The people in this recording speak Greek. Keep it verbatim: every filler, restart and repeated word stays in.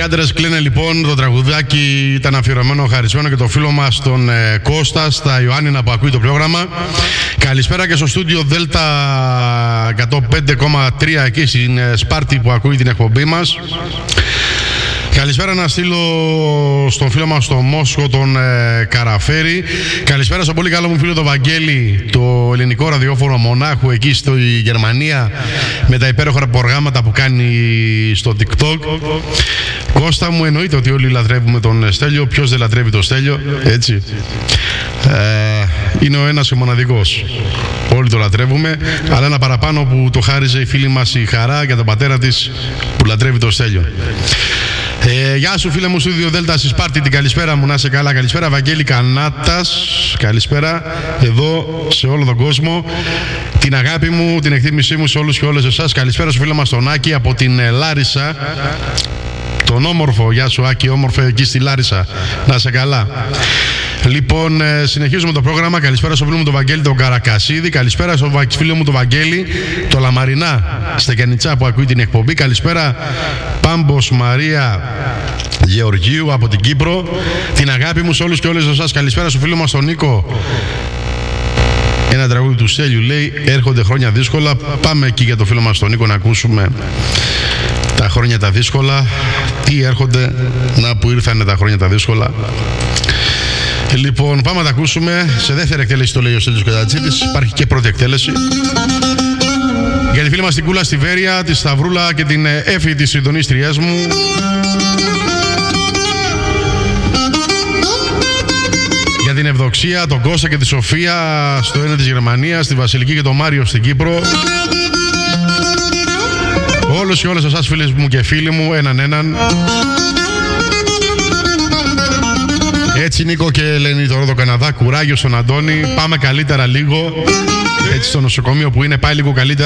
άντρες κλαίνε λοιπόν, το τραγουδάκι ήταν αφιερωμένο χαρισμένο και το φίλο μας τον ε, Κώστα στα Ιωάννινα που ακούει το πρόγραμμα. Καλησπέρα και στο στούντιο Δέλτα εκατόν πέντε κόμμα τρία εκεί στην ε, Σπάρτη που ακούει την εκπομπή μας. Καλησπέρα να στείλω στον φίλο μας στον Μόσχο, τον ε, Καραφέρη. Καλησπέρα στον πολύ καλό μου φίλο τον Βαγγέλη, το ελληνικό ραδιόφωνο Μονάχου εκεί στη Γερμανία, με τα υπέροχα προγράμματα που κάνει στο TikTok. Κώστα μου, εννοείται ότι όλοι λατρεύουμε τον Στέλιο. Ποιος δεν λατρεύει τον Στέλιο, έτσι. Ε, είναι ο ένας και μοναδικός. Όλοι το λατρεύουμε, αλλά ένα παραπάνω που το χάριζε η φίλη μας η Χαρά για τον πατέρα της που λατρεύει τον Στέλιο. Ε, γεια σου φίλε μου, στούντιο Δέλτα στη Σπάρτη, την καλησπέρα μου, να είσαι καλά. Καλησπέρα Βαγγέλη Κανάτας, καλησπέρα εδώ σε όλο τον κόσμο. Την αγάπη μου, την εκτίμησή μου σε όλους και όλες εσάς. Καλησπέρα στο φίλο μας τον Άκη από την Λάρισα, τον όμορφο. Γεια σου Άκη, όμορφο εκεί στη Λάρισα, να είσαι καλά. Λοιπόν, ε, συνεχίζουμε το πρόγραμμα. Καλησπέρα στο φίλο μου τον Βαγγέλη τον Καρακασίδη. Καλησπέρα στο φίλο μου τον Βαγγέλη το Λαμαρινά στα Κιανιτσά που ακούει την εκπομπή. Καλησπέρα Πάμπος Μαρία Γεωργίου από την Κύπρο. Την αγάπη μου σε όλους και όλες εσάς. Καλησπέρα στο φίλο μας τον Νίκο. Ένα τραγούδι του Στέλιου λέει έρχονται χρόνια δύσκολα. Πάμε εκεί για το φίλο μας τον Νίκο να ακούσουμε τα χρόνια τα δύσκολα. Τι έρχονται, να που ήρθανε τα χρόνια τα δύσκολα. Λοιπόν, πάμε να τα ακούσουμε. Σε δεύτερη εκτέλεση το λέει ο Στέλιος Κατατσίτης. Υπάρχει και πρώτη εκτέλεση. Για τη φίλη μας την Κούλα στη Βέρεια, τη Σταυρούλα και την Έφη της συντονίστριάς μου. Για την Ευδοξία, τον Κώστα και τη Σοφία στο ένα της Γερμανίας, τη Βασιλική και τον Μάριο στην Κύπρο. Όλους και όλες εσάς φίλες μου και φίλοι μου, έναν έναν. Έτσι Νίκο και Ελένη τώρα το Καναδά, κουράγιο στον Αντώνη. Πάμε καλύτερα λίγο. Έτσι στο νοσοκομείο που είναι πάει λίγο καλύτερα.